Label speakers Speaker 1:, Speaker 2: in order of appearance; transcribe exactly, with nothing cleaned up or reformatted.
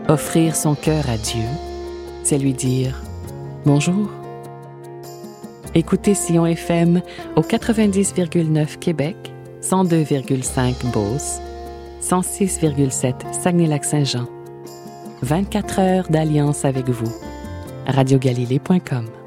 Speaker 1: Offrir son cœur à Dieu, c'est lui dire bonjour. Écoutez Sion F M au quatre-vingt-dix virgule neuf Québec, cent deux virgule cinq Beauce, cent six virgule sept Saguenay-Lac-Saint-Jean. vingt-quatre heures d'alliance avec vous. radio galilée point com